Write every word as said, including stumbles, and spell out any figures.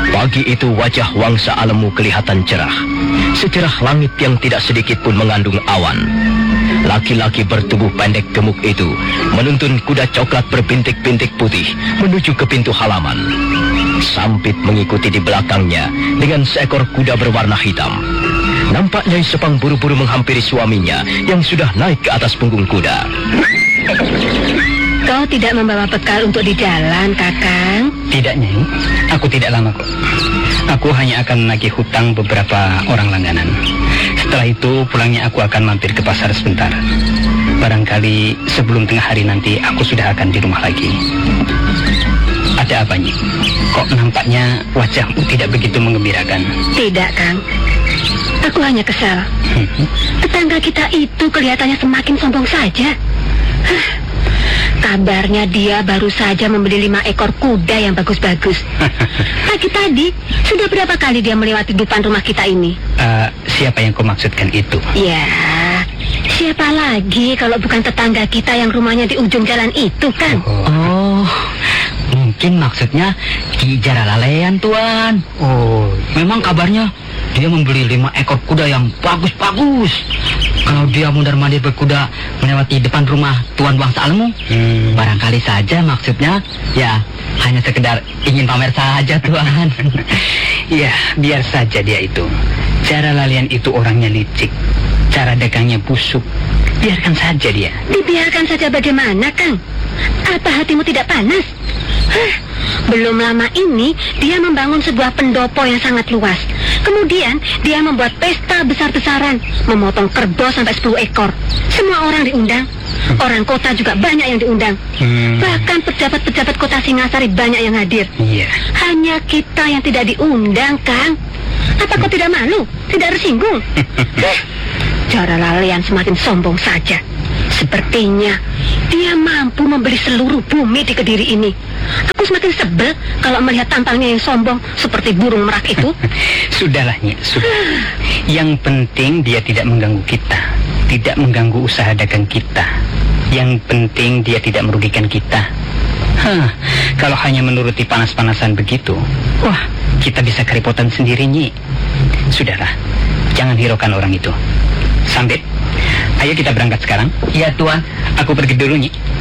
Pagi itu wajah Wangsa Alemu kelihatan cerah, secerah langit yang tidak sedikit pun mengandung awan. Laki-laki bertubuh pendek gemuk itu menuntun kuda coklat berbintik-bintik putih menuju ke pintu halaman. Sampit mengikuti di belakangnya dengan seekor kuda berwarna hitam. Nampak Nyai Sepang buru-buru menghampiri suaminya yang sudah naik ke atas punggung kuda. Kau tidak membawa bekal untuk di jalan, Kakang? Tidak, Nyai. Aku tidak lama kok. Aku hanya akan menagih hutang beberapa orang langganan. Setelah itu pulangnya aku akan mampir ke pasar sebentar. Barangkali sebelum tengah hari nanti aku sudah akan di rumah lagi. Ada apa, Nyi? Kok nampaknya wajahmu tidak begitu menggembirakan? Tidak, Kang. Aku hanya kesal. Tetangga kita itu kelihatannya semakin sombong saja. Hah. Kabarnya dia baru saja membeli lima ekor kuda yang bagus-bagus. Pagi tadi, sudah berapa kali dia melewati depan rumah kita ini? Uh, siapa yang kau maksudkan itu? Ya, siapa lagi kalau bukan tetangga kita yang rumahnya di ujung jalan itu, kan? Oh, mungkin maksudnya Ki Jaralalean, Tuan. Oh, memang kabarnya dia membeli lima ekor kuda yang bagus-bagus. Kalau dia mundar-mandir berkuda melewati depan rumah Tuan Wangsa Alemu, hmm. barangkali saja maksudnya ya hanya sekedar ingin pamer saja, Tuan. Ya, biar saja dia itu. Jaralalean itu orangnya licik, cara dagangnya busuk. Biarkan saja dia. Dibiarkan saja bagaimana, Kang? Apa hatimu tidak panas? Hah, belum lama ini dia membangun sebuah pendopo yang sangat luas. Kemudian dia membuat pesta besar-besaran, memotong kerbau sampai sepuluh ekor. Semua orang diundang. Orang kota juga banyak yang diundang. hmm. Bahkan pejabat-pejabat kota Singasari banyak yang hadir. yeah. Hanya kita yang tidak diundang, Kang. Apa kau tidak malu? Tidak tersinggung? Hah, Jaralalean semakin sombong saja. Sepertinya dia mampu membeli seluruh bumi di Kediri ini. Aku semakin sebel kalau melihat tampangnya yang sombong seperti burung merak itu. Sudahlah, Nyi, sudah. Yang penting dia tidak mengganggu kita, tidak mengganggu usaha dagang kita. Yang penting dia tidak merugikan kita. Hah, kalau hanya menuruti panas-panasan begitu, wah, kita bisa kerepotan sendiri, Nyi. Sudahlah, jangan hiraukan orang itu. Sambit, ayo kita berangkat sekarang. Iya, Tuan. Aku pergi dulu, Nyi.